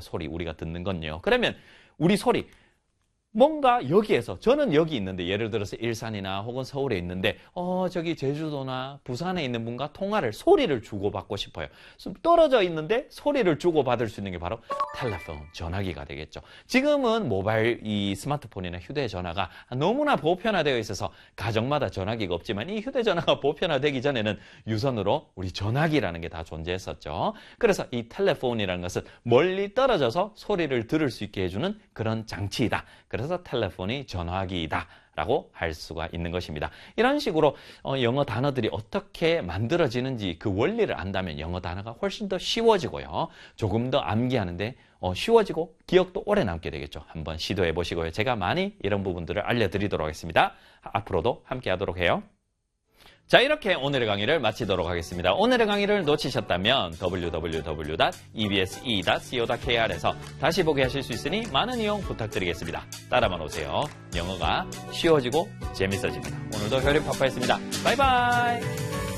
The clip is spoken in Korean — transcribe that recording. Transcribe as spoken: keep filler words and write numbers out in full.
소리 우리가 듣는 건요. 그러면 우리 소리 뭔가 여기에서 저는 여기 있는데 예를 들어서 일산이나 혹은 서울에 있는데 어 저기 제주도나 부산에 있는 분과 통화를 소리를 주고받고 싶어요. 떨어져 있는데 소리를 주고받을 수 있는 게 바로 텔레폰, 전화기가 되겠죠. 지금은 모바일 이 스마트폰이나 휴대전화가 너무나 보편화되어 있어서 가정마다 전화기가 없지만 이 휴대전화가 보편화되기 전에는 유선으로 우리 전화기라는 게 다 존재했었죠. 그래서 이 텔레폰이라는 것은 멀리 떨어져서 소리를 들을 수 있게 해주는 그런 장치이다. 그래서 그래서 텔레폰이 전화기이다 라고 할 수가 있는 것입니다. 이런 식으로 어, 영어 단어들이 어떻게 만들어지는지 그 원리를 안다면 영어 단어가 훨씬 더 쉬워지고요. 조금 더 암기하는데 어, 쉬워지고 기억도 오래 남게 되겠죠. 한번 시도해 보시고요. 제가 많이 이런 부분들을 알려드리도록 하겠습니다. 앞으로도 함께 하도록 해요. 자, 이렇게 오늘의 강의를 마치도록 하겠습니다. 오늘의 강의를 놓치셨다면 더블유 더블유 더블유 닷 이 비 에스 이 닷 씨 오 닷 케이 알에서 다시 보게 하실 수 있으니 많은 이용 부탁드리겠습니다. 따라만 오세요. 영어가 쉬워지고 재밌어집니다. 오늘도 효린 파파였습니다. 바이바이!